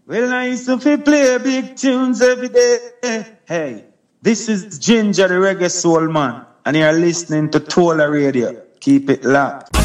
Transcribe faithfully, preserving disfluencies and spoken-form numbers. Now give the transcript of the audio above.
Well, I used to fi play big tunes every day. Hey, this is Ginger, the reggae soul man, and you're listening to Tola Radio. Keep it locked.